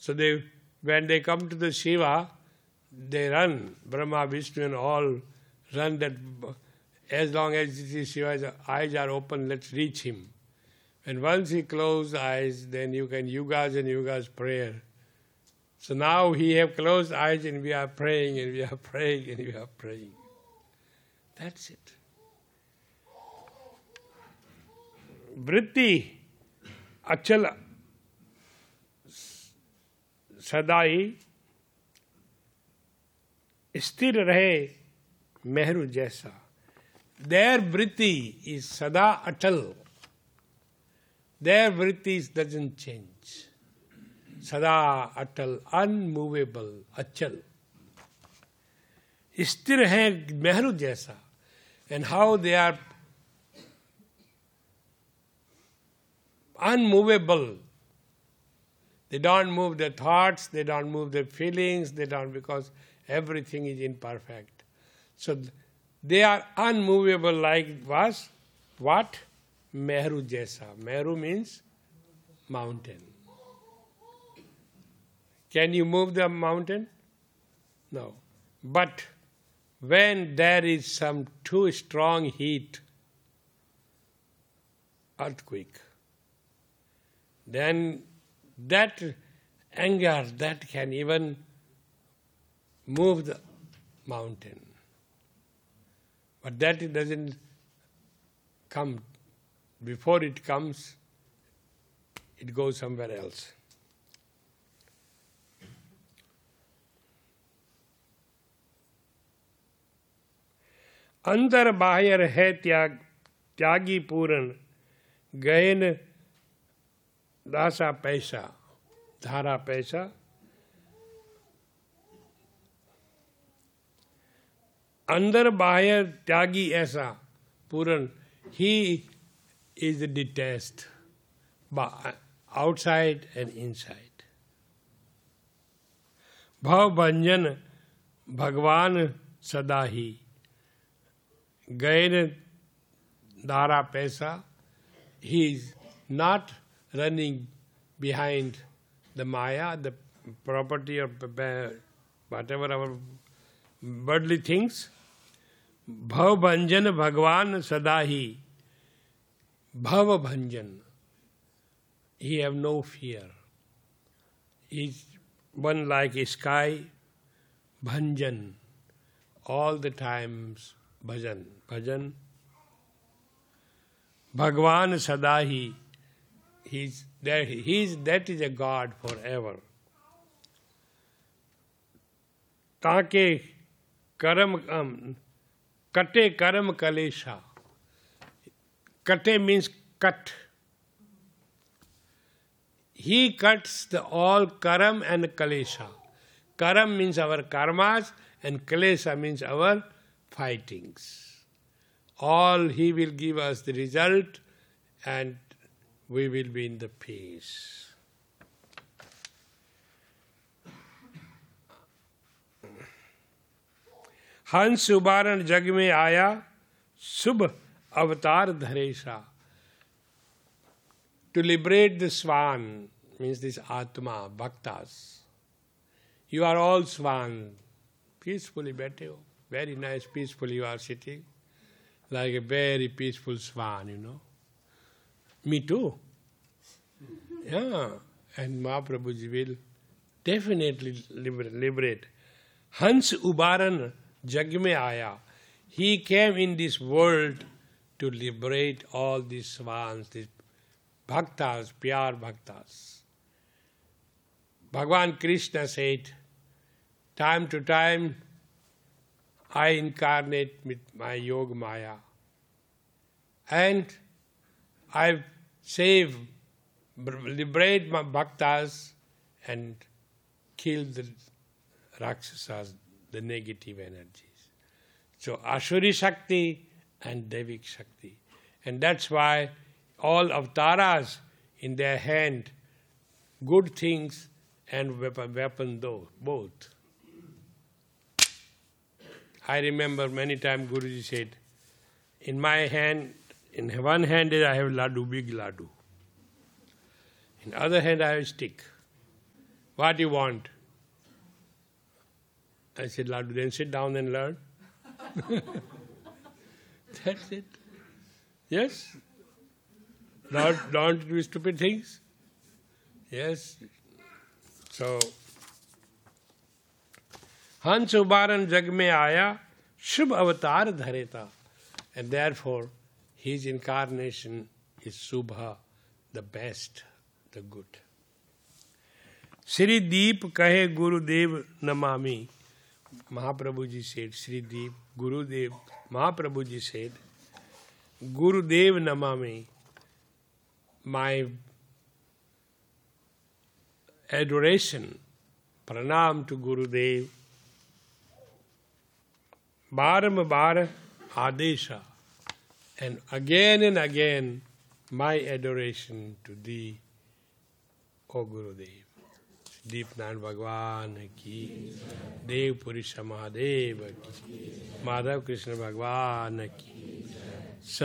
So when they come to the Shiva, they run. Brahma, Vishnu and all run that as long as Shiva's eyes are open, let's reach him. And once he closed eyes, then you can yugas and yugas prayer. So now he have closed eyes and we are praying and we are praying and we are praying. That's it. Vritti achal sadai sthir rahe mehru jaisa. Their vritti is sada atal. Their vritti doesn't change. Sada atal, unmovable, achal. Sthir hai mehru jaisa. And how they are unmovable. They don't move their thoughts, they don't move their feelings, because everything is imperfect. So they are unmovable like what? Mehru jaisa. Mehru means mountain. Can you move the mountain? No. But when there is some too strong heat, earthquake, then that anger, that can even move the mountain. But that doesn't come. Before it comes, it goes somewhere else. अंतर बाह्य है त्यागी पूर्ण गहन दासा पैसा धारा पैसा अंदर बाह्य त्यागी ऐसा पूर्ण he is detached outside and inside. भाव भंजन भगवान सदा ही गैर धारा पैसा. He is not running behind the Maya, the property of whatever our worldly things. Bhav Bhanjan Bhagwan Sadahi. Bhav Bhanjan. He have no fear. He is one like a sky. Bhanjan. All the times bhajan. Bhajan. Bhagwan Sadahi. That is a God forever. Taake karam kate karam kalesha. Kate means cut. He cuts all karam and kalesha. Karam means our karmas and kalesha means our fightings. All he will give us the result and we will be in the peace. हंस उबारण जग में आया शुभ अवतार धरेशा. To liberate the swan means this Atma, Bhaktas. You are all swan. Peacefully बैठे हो. Very nice, peacefully you are sitting. Like a very peaceful swan, you know. Me too. Yeah. And Mahaprabhuji will definitely liberate. Hans Ubaran Jag mein aaya. He came in this world to liberate all these swans, these bhaktas, pure bhaktas. Bhagavan Krishna said, time to time, I incarnate with my Yoga Maya. And I save, liberate my bhaktas and kill the Rakshasas, the negative energies. So Asuri Shakti and Devik Shakti. And that's why all avatars in their hand, good things and weapon both. I remember many times Guruji said, in my hand, in one hand I have laddu, big laddu. In other hand I have stick. What you want? I said, Ladu, then sit down and learn. That's it. Yes? Don't do stupid things. Yes. So, Hans Ubaran jag mein aaya, shubh avatar dhareta. And therefore, his incarnation is Subha, the best, the good. Sri Deep kahe Gurudev namami. Mahaprabhuji said, Sri Deep, Gurudev, Mahaprabhuji said, Gurudev namami, my adoration, pranam to Gurudev, baram adesha, and again my adoration to thee, O Gurudev. Deepnand Bhagwan ki, Dev Purusha Mahadev ki, Madhav Krishna Bhagwan ki.